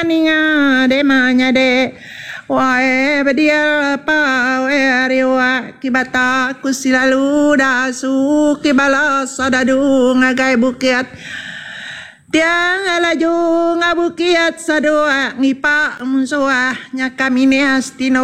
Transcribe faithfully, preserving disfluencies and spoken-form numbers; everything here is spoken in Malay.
ninga de manya de wae bedia pa wae riwa kibata kusilalu dasu kibala sadadu ngagai bukit tiang alaju ngabukiat sadua ngipa musuah nyakamini astino